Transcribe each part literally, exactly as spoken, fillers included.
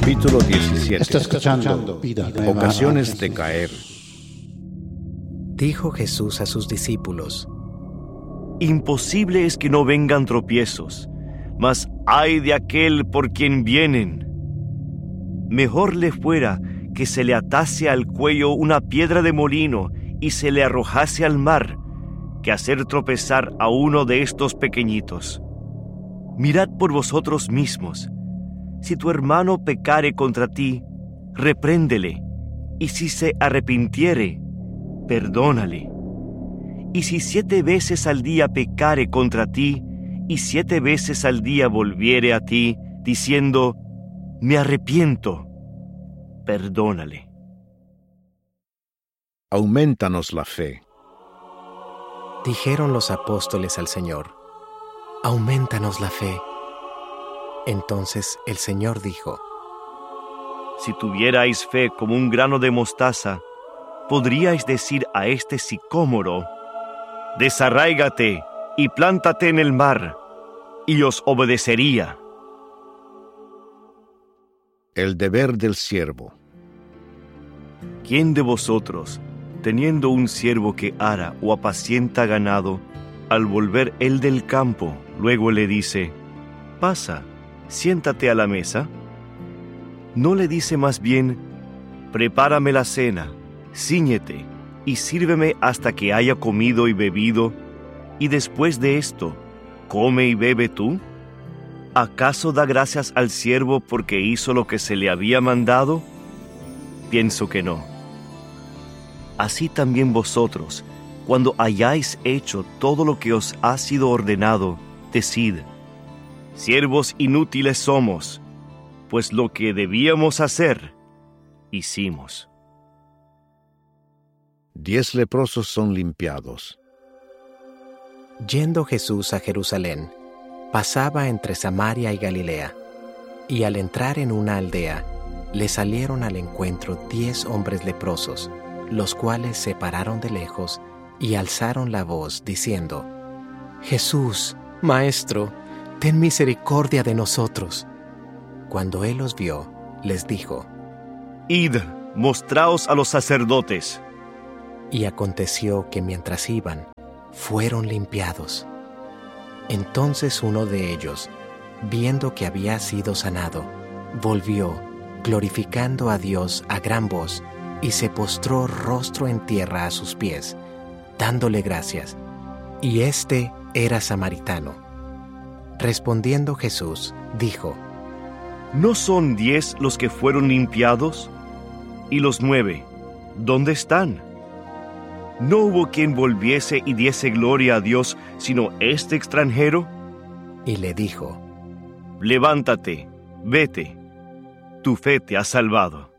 Capítulo diecisiete. Está escuchando Vida Nueva. Ocasiones de caer. Dijo Jesús a sus discípulos: Imposible es que no vengan tropiezos, mas ay de aquel por quien vienen. Mejor le fuera que se le atase al cuello una piedra de molino y se le arrojase al mar, que hacer tropezar a uno de estos pequeñitos. Mirad por vosotros mismos. Si tu hermano pecare contra ti, repréndele, y si se arrepintiere, perdónale. Y si siete veces al día pecare contra ti, y siete veces al día volviere a ti, diciendo, me arrepiento, perdónale. Aumentanos la fe. Dijeron los apóstoles al Señor: aumentanos la fe. Entonces el Señor dijo: Si tuvierais fe como un grano de mostaza, podríais decir a este sicómoro, desarráigate y plántate en el mar, y os obedecería. El deber del siervo. ¿Quién de vosotros, teniendo un siervo que ara o apacienta ganado, al volver él del campo, luego le dice, pasa, siéntate a la mesa? ¿No le dice más bien, prepárame la cena, cíñete y sírveme hasta que haya comido y bebido, y después de esto, come y bebe tú? ¿Acaso da gracias al siervo porque hizo lo que se le había mandado? Pienso que no. Así también vosotros, cuando hayáis hecho todo lo que os ha sido ordenado, decid, siervos inútiles somos, pues lo que debíamos hacer, hicimos. Diez leprosos son limpiados. Yendo Jesús a Jerusalén, pasaba entre Samaria y Galilea, y al entrar en una aldea, le salieron al encuentro diez hombres leprosos, los cuales se pararon de lejos y alzaron la voz, diciendo, Jesús, Maestro, ten misericordia de nosotros. Cuando él los vio, les dijo, Id, mostraos a los sacerdotes. Y aconteció que mientras iban, fueron limpiados. Entonces uno de ellos, viendo que había sido sanado, volvió, glorificando a Dios a gran voz, y se postró rostro en tierra a sus pies, dándole gracias. Y éste era samaritano. Respondiendo Jesús, dijo, ¿No son diez los que fueron limpiados? ¿Y los nueve, dónde están? ¿No hubo quien volviese y diese gloria a Dios, sino este extranjero? Y le dijo, levántate, vete, tu fe te ha salvado.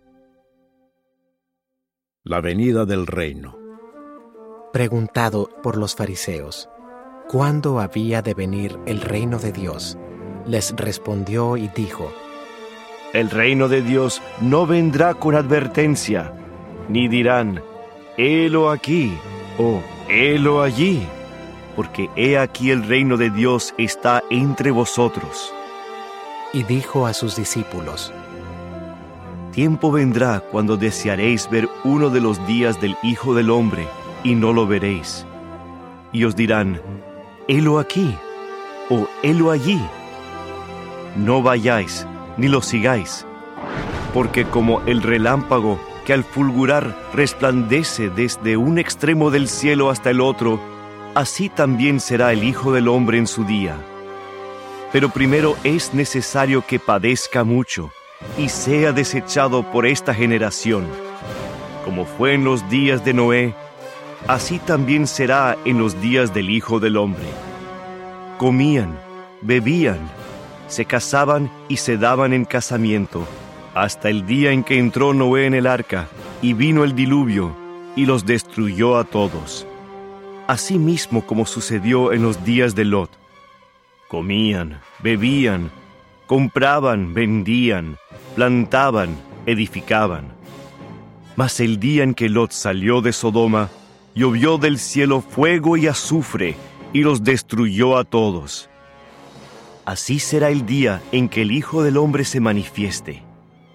La venida del reino. Preguntado por los fariseos, ¿cuándo había de venir el reino de Dios? Les respondió y dijo, el reino de Dios no vendrá con advertencia, ni dirán, helo aquí, o helo allí, porque he aquí el reino de Dios está entre vosotros. Y dijo a sus discípulos, tiempo vendrá cuando desearéis ver uno de los días del Hijo del Hombre, y no lo veréis. Y os dirán, helo aquí, o helo allí. No vayáis, ni lo sigáis, porque como el relámpago que al fulgurar resplandece desde un extremo del cielo hasta el otro, así también será el Hijo del Hombre en su día. Pero primero es necesario que padezca mucho, y sea desechado por esta generación. Como fue en los días de Noé, así también será en los días del Hijo del Hombre. Comían, bebían, se casaban y se daban en casamiento, hasta el día en que entró Noé en el arca, y vino el diluvio, y los destruyó a todos. Así mismo como sucedió en los días de Lot. Comían, bebían, compraban, vendían, plantaban, edificaban. Mas el día en que Lot salió de Sodoma, llovió del cielo fuego y azufre, y los destruyó a todos. Así será el día en que el Hijo del Hombre se manifieste.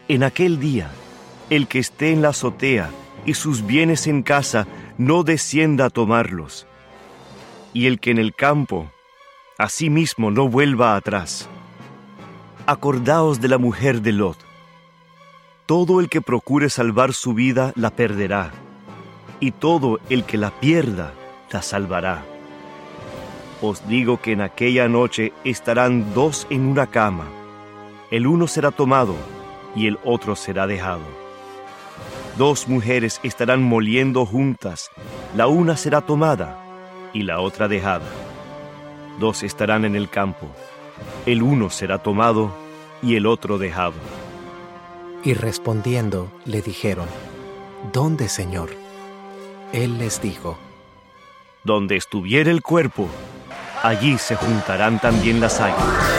En aquel día, el que esté en la azotea y sus bienes en casa, no descienda a tomarlos. Y el que en el campo, asimismo no vuelva atrás. Acordaos de la mujer de Lot. Todo el que procure salvar su vida la perderá, y todo el que la pierda la salvará. Os digo que en aquella noche estarán dos en una cama, el uno será tomado y el otro será dejado. Dos mujeres estarán moliendo juntas, la una será tomada y la otra dejada. Dos estarán en el campo, el uno será tomado y el otro dejado. Y respondiendo le dijeron: ¿Dónde, Señor? Él les dijo: Donde estuviere el cuerpo, allí se juntarán también las águilas.